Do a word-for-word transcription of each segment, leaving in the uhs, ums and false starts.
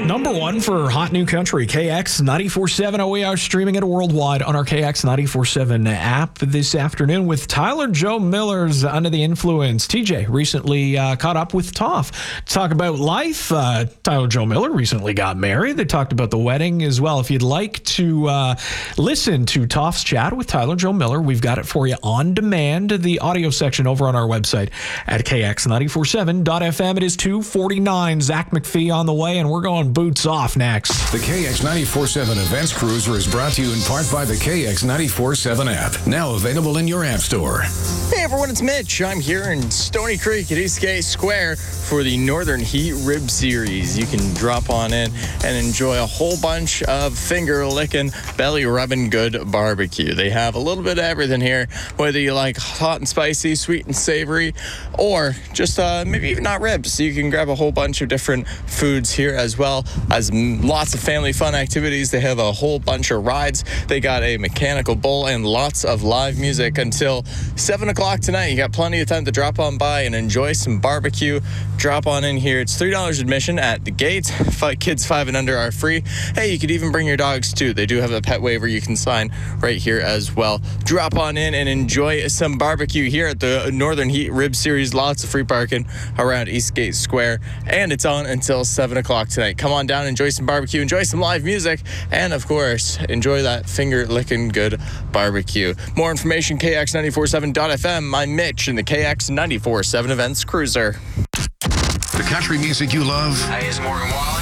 Number one for Hot New Country, K X ninety-four point seven. Oh, we are streaming it worldwide on our K X ninety-four point seven app this afternoon with Tyler Joe Miller's Under the Influence. T J recently uh, caught up with Toph to talk about life. Uh, Tyler Joe Miller recently got married. They talked about the wedding as well. If you'd like to uh, listen to Toph's chat with Tyler Joe Miller, we've got it for you on demand. The audio section over on our website at K X ninety-four point seven dot F M. It is two forty-nine. Zach McPhee on the way, and we're going boots off next. The K X ninety-four point seven Events Cruiser is brought to you in part by the K X ninety-four point seven app, now available in your app store. Hey everyone, it's Mitch. I'm here in Stony Creek at Eastgate Square for the Northern Heat Rib Series. You can drop on in and enjoy a whole bunch of finger-licking, belly-rubbing good barbecue. They have a little bit of everything here, whether you like hot and spicy, sweet and savory, or just uh, maybe even not ribs. So you can grab a whole bunch of different foods here, as well as lots of family fun activities. They have a whole bunch of rides. They got a mechanical bull and lots of live music until seven o'clock tonight. You got plenty of time to drop on by and enjoy some barbecue. Drop on in here. It's three dollars admission at the gate. Five, kids five and under are free. Hey, you could even bring your dogs too. They do have a pet waiver you can sign right here as well. Drop on in and enjoy some barbecue here at the Northern Heat Rib Series. Lots of free parking around Eastgate Square, and it's on until seven o'clock tonight. Come on down, enjoy some barbecue, enjoy some live music, and of course, enjoy that finger-licking good barbecue. More information, K X ninety-four point seven dot F M. I'm Mitch in the K X ninety-four point seven Events Cruiser. The country music you love. Hey, it's Morgan Wallen.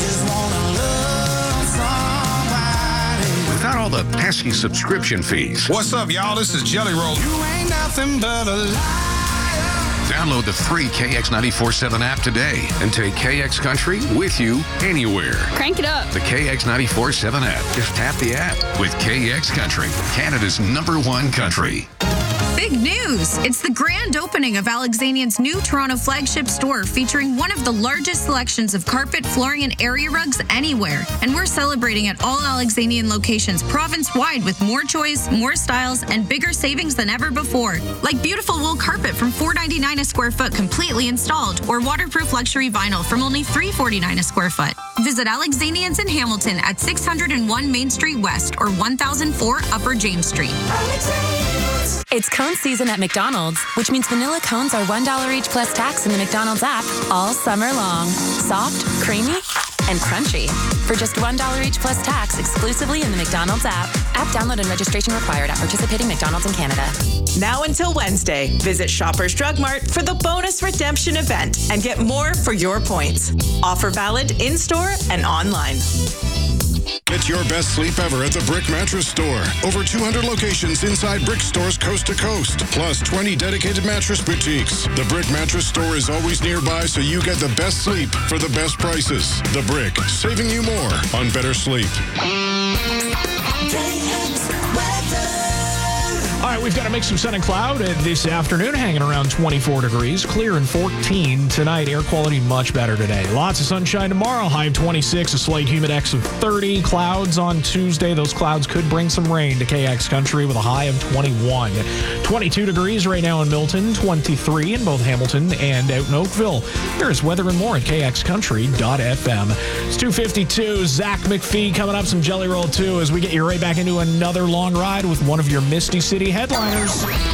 Without all the pesky subscription fees. What's up, y'all? This is Jelly Roll. You ain't nothing but a liar. Download the free K X ninety-four point seven app today and take K X Country with you anywhere. Crank it up. The K X ninety-four point seven app. Just tap the app with K X Country, Canada's number one country. Big news! It's the grand opening of Alexanian's new Toronto flagship store, featuring one of the largest selections of carpet, flooring, and area rugs anywhere. And we're celebrating at all Alexanian locations province-wide with more choice, more styles, and bigger savings than ever before. Like beautiful wool carpet from four ninety-nine a square foot completely installed, or waterproof luxury vinyl from only three forty-nine a square foot. Visit Alexanian's in Hamilton at six hundred one Main Street West or one thousand four Upper James Street. It's cone season at McDonald's, which means vanilla cones are one dollar each plus tax in the McDonald's app all summer long. Soft, creamy, and crunchy. For just one dollar each plus tax exclusively in the McDonald's app. App download and registration required at participating McDonald's in Canada. Now until Wednesday, visit Shoppers Drug Mart for the bonus redemption event and get more for your points. Offer valid in-store and online. It's your best sleep ever at the Brick Mattress Store. Over two hundred locations inside Brick stores coast to coast, plus twenty dedicated mattress boutiques. The Brick Mattress Store is always nearby, so you get the best sleep for the best prices. The Brick, saving you more on better sleep. All right, we've got a mix of sun and cloud this afternoon, hanging around twenty-four degrees, clear and fourteen tonight. Air quality much better today. Lots of sunshine tomorrow, high of twenty-six, a slight humidex of thirty. Clouds on Tuesday. Those clouds could bring some rain to K X Country with a high of twenty-one. twenty-two degrees right now in Milton, twenty-three in both Hamilton and out in Oakville. There is weather and more at K X country dot F M. It's two fifty-two. Zach McPhee coming up, some Jelly Roll too, as we get you right back into another long ride with one of your Misty City headliners.